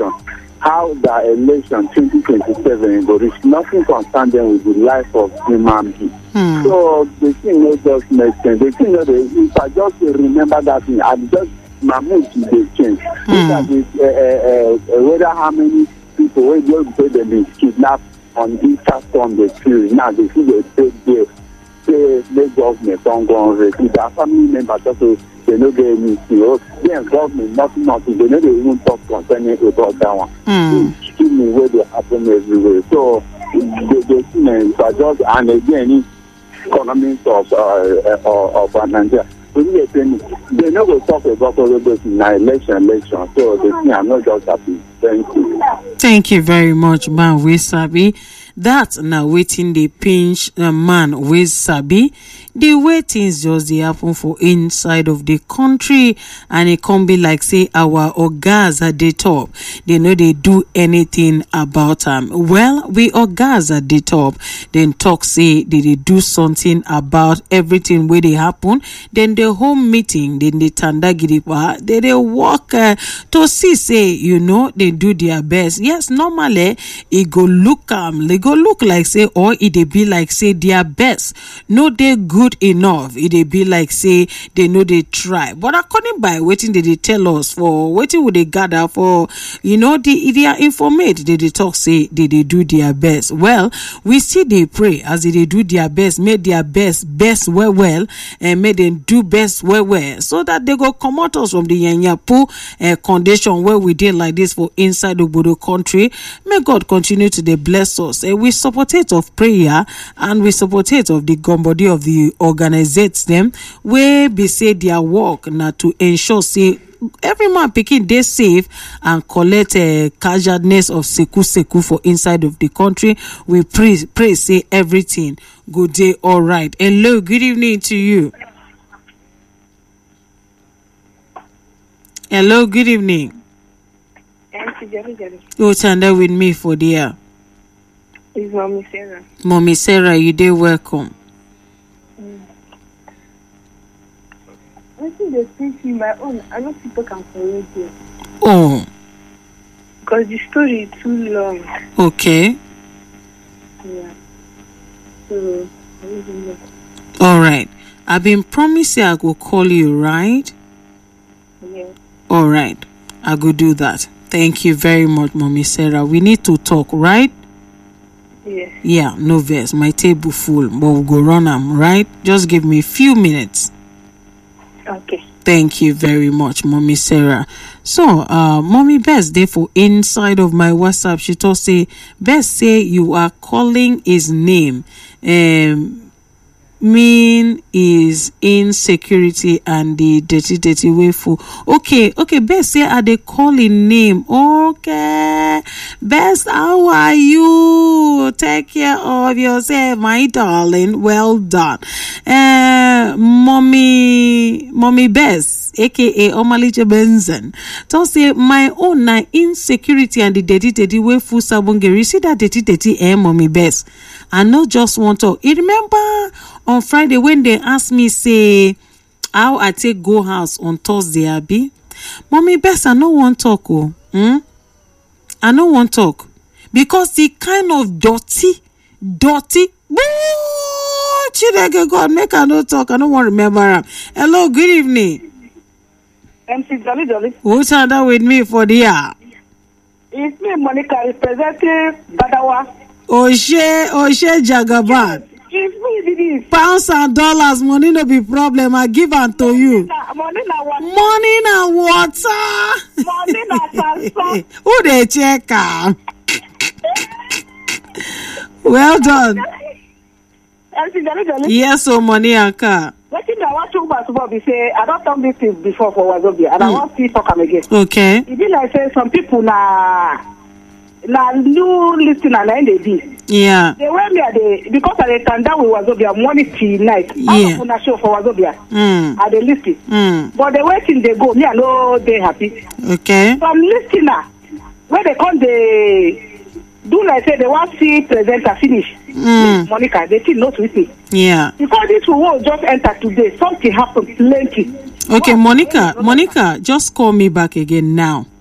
election. How the election 2027 go reach, nothing concern them with the life of human being. So the thing no just make sense. The thing no dey, if I just remember that thing, I just my mood dey change. That is whether how many people wey just say them been kidnapped on this on the street now they see they take there. Say make government don't go on rape. If their family members also they no get anything. Then government nothing. They no dey even talk concerning about that one. Excuse me, where they happen everywhere. So the thing is just and again economics of Nigeria. They no go talk about all of this in election. So the thing I'm not just happy. Thank you. Thank you very much, man. We sabi. That now waiting the pinch man with sabi. The way things just they happen for inside of the country, and it can be like say our ogas at the top. They know they do anything about them. Well, we ogas at the top then talk say they do something about everything where they happen. Then the home meeting, then the tandagiripa, they work to see say they do their best. Yes, normally it go look they go look like say or it be like say their best. No, they good enough. It be like say they know they try. But according by waiting they tell us for waiting would they gather for they are informate. They talk say they do their best. Well, we see they pray as they do their best, make their best well, and make them do best well, so that they go come out us from the Yanyapu condition where we did like this for inside the Bodo country. May God continue to bless us. We support it of prayer and we support it of the body of the organizates them where be say their work now to ensure say every man picking they safe and collect a casualness of seku for inside of the country. We pray say everything good day all right. Hello, good evening to you. Hello, good evening. Who's under with me for the air? It's Mommy Sarah. Mommy Sarah, you dey welcome. I think they speak in my own. I know people can follow you. Oh. Because the story is too long. Okay. Yeah. So, all right. I've been promising I will call you, right? Yeah. All right. I will do that. Thank you very much, Mommy Sarah. We need to talk, right? Yes. Yeah, no verse. My table full, but we'll go run them, right? Just give me a few minutes. Okay. Thank you very much, Mommy Sarah. So, Mommy Best, therefore, inside of my WhatsApp, she told say, Best say you are calling his name. Mean is insecurity and the dirty way for okay Best say are they calling name. Okay, Best, how are you? Take care of yourself, my darling. Well done. Mommy Best, aka Omaliche Benzen, to say my own na insecurity and the dirty way for Sabongeri. See that dirty Mommy Best. I not just want to. You remember on Friday when they asked me say how I take go house on Thursday, Abi? Mommy Best, I no want talk. I no want talk because the kind of dirty. Chideke God, make I no talk. I don't want to remember him. Hello, good evening. MC Jolly. Who's under with me for the year? It's me, Monica, representing Badawa. Oshe Jagaban. It's me, it is. Pounds and dollars, money no be problem. I give unto you. Money na water. Money na water. Money na transfer. Who they check am? Well done. MC Jolly. Yes, so money and car. What thing I want to about be say I don't talk this thing before for Wazobia and I want to talk am again. Okay. It be like say some people na new listener na they be. Yeah. They were me because I stand down with Wazobia morning till night. Yeah. I'm show for Wazobia. I they listen. But the way till they go, me I know they happy. Okay. Some listener where they come they do like say they want to see presenter finish. Monica, they still not with me. Yeah. Because this will just enter today. Something happened plenty. Okay, Monica, just call me back again now.